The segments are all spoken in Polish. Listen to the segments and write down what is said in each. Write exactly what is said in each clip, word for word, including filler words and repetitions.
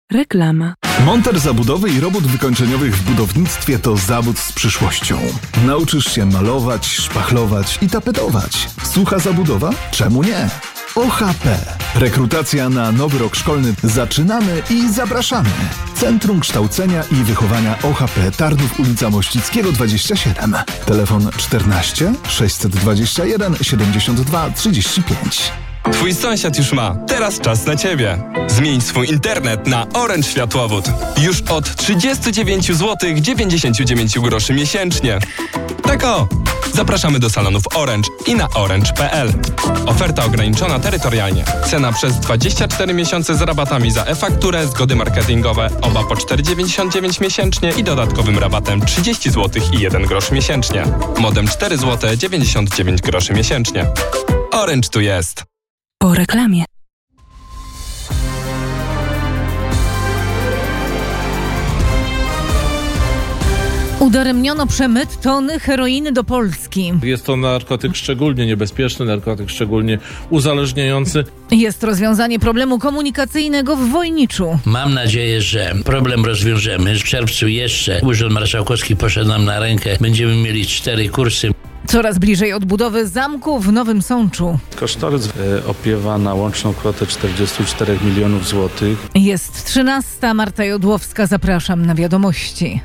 Reklama. Monter zabudowy i robót wykończeniowych w budownictwie to zawód z przyszłością. Nauczysz się malować, szpachlować i tapetować. Sucha zabudowa? Czemu nie? O H P. Rekrutacja na nowy rok szkolny. Zaczynamy i zapraszamy. Centrum Kształcenia i Wychowania O H P Tarnów, ulica Mościckiego dwadzieścia siedem. Telefon czternaście sześćset dwadzieścia jeden siedemdziesiąt dwa trzydzieści pięć. Twój sąsiad już ma. Teraz czas na Ciebie. Zmień swój internet na Orange Światłowód. Już od trzydzieści dziewięć złotych dziewięćdziesiąt dziewięć groszy miesięcznie. Tak o! Zapraszamy do salonów Orange i na orange kropka p l. Oferta ograniczona terytorialnie. Cena przez dwadzieścia cztery miesiące z rabatami za e-fakturę, zgody marketingowe, oba po cztery dziewięćdziesiąt dziewięć miesięcznie i dodatkowym rabatem trzydzieści złotych i jeden grosz miesięcznie. Modem cztery złote dziewięćdziesiąt dziewięć groszy miesięcznie. Orange tu jest. Po reklamie. Udaremniono przemyt tony heroiny do Polski. Jest to narkotyk szczególnie niebezpieczny, narkotyk szczególnie uzależniający. Jest rozwiązanie problemu komunikacyjnego w Wojniczu. Mam nadzieję, że problem rozwiążemy. W czerwcu jeszcze Urząd Marszałkowski poszedł nam na rękę. Będziemy mieli cztery kursy. Coraz bliżej odbudowy zamku w Nowym Sączu. Kosztorys e, opiewa na łączną kwotę czterdzieści cztery milionów złotych. Jest trzynasta. Marta Jodłowska, zapraszam na wiadomości.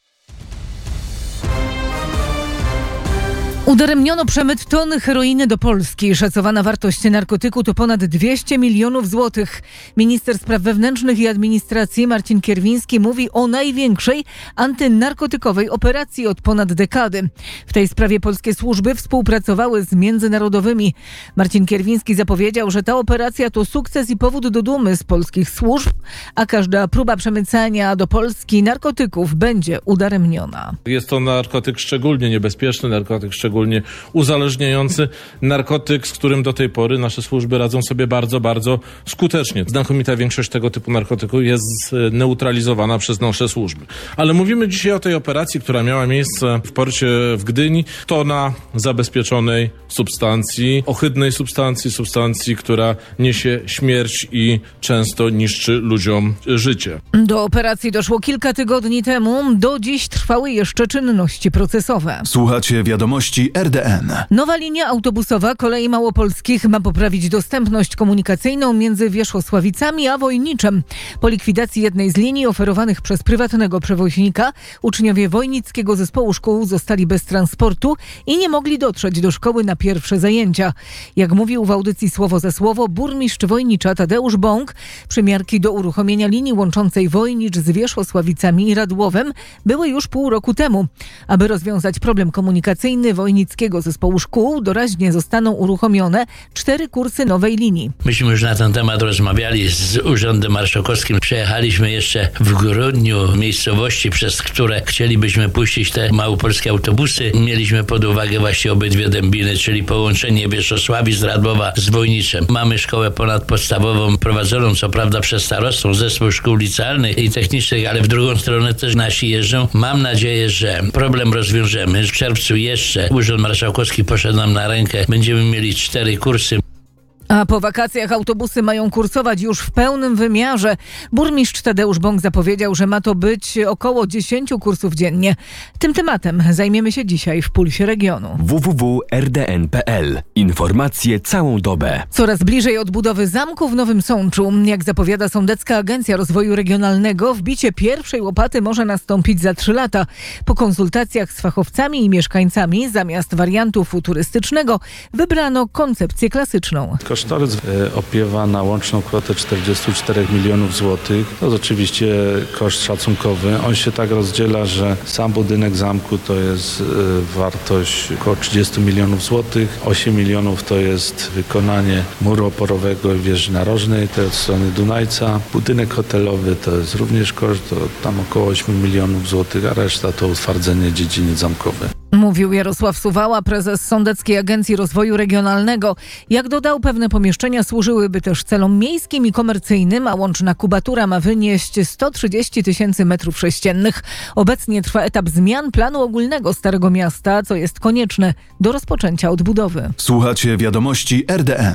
Udaremniono przemyt tony heroiny do Polski. Szacowana wartość narkotyku to ponad dwieście milionów złotych. Minister Spraw Wewnętrznych i Administracji Marcin Kierwiński mówi o największej antynarkotykowej operacji od ponad dekady. W tej sprawie polskie służby współpracowały z międzynarodowymi. Marcin Kierwiński zapowiedział, że ta operacja to sukces i powód do dumy z polskich służb, a każda próba przemycania do Polski narkotyków będzie udaremniona. Jest to narkotyk szczególnie niebezpieczny, narkotyk szczególnie uzależniający, narkotyk, z którym do tej pory nasze służby radzą sobie bardzo, bardzo skutecznie. Znakomita większość tego typu narkotyku jest neutralizowana przez nasze służby. Ale mówimy dzisiaj o tej operacji, która miała miejsce w porcie w Gdyni. Tona zabezpieczonej substancji, ohydnej substancji, substancji, która niesie śmierć i często niszczy ludziom życie. Do operacji doszło kilka tygodni temu. Do dziś trwały jeszcze czynności procesowe. Słuchacie wiadomości R D N. Nowa linia autobusowa Kolei Małopolskich ma poprawić dostępność komunikacyjną między Wierzchosławicami a Wojniczem. Po likwidacji jednej z linii oferowanych przez prywatnego przewoźnika uczniowie Wojnickiego Zespołu Szkół zostali bez transportu i nie mogli dotrzeć do szkoły na pierwsze zajęcia. Jak mówił w audycji Słowo za Słowo burmistrz Wojnicza Tadeusz Bąk, przymiarki do uruchomienia linii łączącej Wojnicz z Wierzchosławicami i Radłowem były już pół roku temu. Aby rozwiązać problem komunikacyjny Wojnickiego Zespołu Szkół, doraźnie zostaną uruchomione cztery kursy nowej linii. Myśmy już na ten temat rozmawiali z Urzędem Marszałkowskim. Przejechaliśmy jeszcze w grudniu miejscowości, przez które chcielibyśmy puścić te małopolskie autobusy. Mieliśmy pod uwagę właśnie obydwie dębiny, czyli połączenie Wierzchosławic z Radłowa z Wojniczem. Mamy szkołę ponadpodstawową prowadzoną co prawda przez starostwo, zespół szkół licealnych i technicznych, ale w drugą stronę też nasi jeżdżą. Mam nadzieję, że problem rozwiążemy. W czerwcu jeszcze Urząd Marszałkowski poszedł nam na rękę. Będziemy mieli cztery kursy. A po wakacjach autobusy mają kursować już w pełnym wymiarze. Burmistrz Tadeusz Bąk zapowiedział, że ma to być około dziesięć kursów dziennie. Tym tematem zajmiemy się dzisiaj w Pulsie Regionu. w w w kropka r d n kropka p l. Informacje całą dobę. Coraz bliżej odbudowy zamku w Nowym Sączu. Jak zapowiada Sądecka Agencja Rozwoju Regionalnego, wbicie pierwszej łopaty może nastąpić za trzy lata. Po konsultacjach z fachowcami i mieszkańcami zamiast wariantu futurystycznego wybrano koncepcję klasyczną. Kosztorys e, opiewa na łączną kwotę czterdzieści cztery milionów złotych. To jest oczywiście koszt szacunkowy. On się tak rozdziela, że sam budynek zamku to jest e, wartość około trzydzieści milionów złotych. osiem milionów to jest wykonanie muru oporowego i wieży narożnej, to jest od strony Dunajca. Budynek hotelowy to jest również koszt, to tam około osiem milionów złotych, a reszta to utwardzenie dziedziniec zamkowych. Mówił Jarosław Suwała, prezes Sądeckiej Agencji Rozwoju Regionalnego. Jak dodał, pewne pomieszczenia służyłyby też celom miejskim i komercyjnym, a łączna kubatura ma wynieść sto trzydzieści tysięcy metrów sześciennych. Obecnie trwa etap zmian planu ogólnego Starego Miasta, co jest konieczne do rozpoczęcia odbudowy. Słuchacie wiadomości R D N.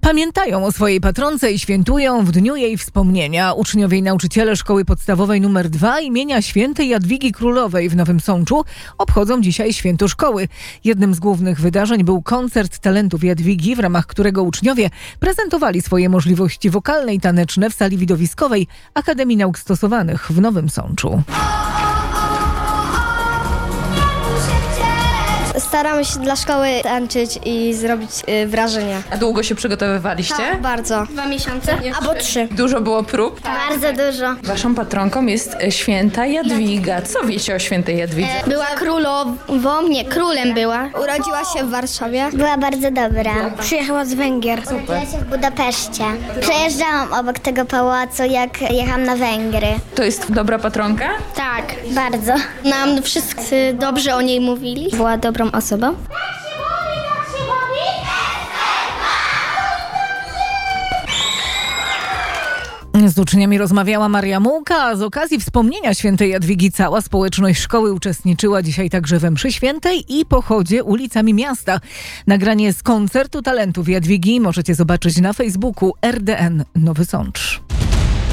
Pamiętają o swojej patronce i świętują w dniu jej wspomnienia. Uczniowie i nauczyciele Szkoły Podstawowej nr dwa imienia Świętej Jadwigi Królowej w Nowym Sączu obchodzą dzisiaj święto szkoły. Jednym z głównych wydarzeń był koncert talentów Jadwigi, w ramach którego uczniowie prezentowali swoje możliwości wokalne i taneczne w sali widowiskowej Akademii Nauk Stosowanych w Nowym Sączu. Staramy się dla szkoły tańczyć i zrobić y, wrażenie. A długo się przygotowywaliście? Tak, bardzo. Dwa miesiące albo trzy. Dużo było prób? Bardzo dużo. Waszą patronką jest święta Jadwiga. Co wiecie o świętej Jadwidze? Była królową, nie, królem była. Urodziła się w Warszawie. Była bardzo dobra. Przyjechała z Węgier. Urodziła się w Budapeszcie. Przejeżdżałam obok tego pałacu, jak jechałam na Węgry. To jest dobra patronka? Tak. Bardzo. Nam wszyscy dobrze o niej mówili. Była dobrą osobą. Z uczniami rozmawiała Maria Mułka, a z okazji wspomnienia świętej Jadwigi cała społeczność szkoły uczestniczyła dzisiaj także we mszy świętej i pochodzie ulicami miasta. Nagranie z koncertu talentów Jadwigi możecie zobaczyć na Facebooku R D N Nowy Sącz.